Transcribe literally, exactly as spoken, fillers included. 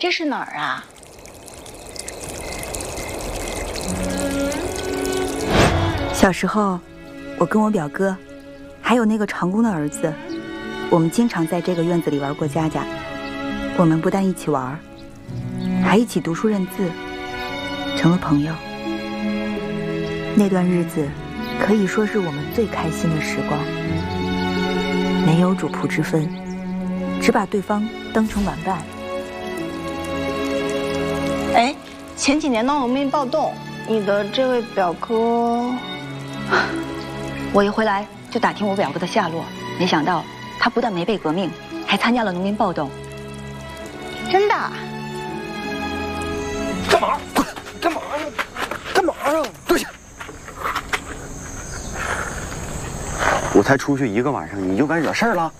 这是哪儿啊？ 小时候，我跟我表哥，还有那个长工的儿子，我们经常在这个院子里玩过家家。我们不但一起玩，还一起读书认字，成了朋友。那段日子可以说是我们最开心的时光，没有主仆之分，只把对方当成玩伴。 哎，前几年闹农民暴动，你的这位表哥， 我一回来就打听我表哥的下落，没想到他不但没被革命，还参加了农民暴动。 真的？ 干嘛？干嘛呀？干嘛呀？跪下！我才出去一个晚上，你就敢惹事儿了？